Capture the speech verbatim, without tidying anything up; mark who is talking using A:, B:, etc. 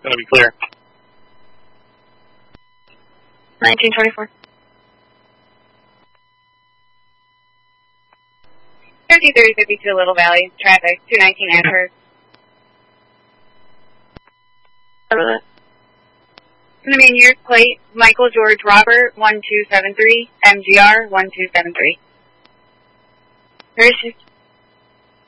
A: Gonna be clear.
B: nineteen twenty-four.
C: thirty-three fifty-two Little Valley, traffic, two nineteen Ashford.
B: Over that.
C: It's going to be in year's plate, Michael George Robert, one two seven three, M G R, one two seven three.
B: Where is she?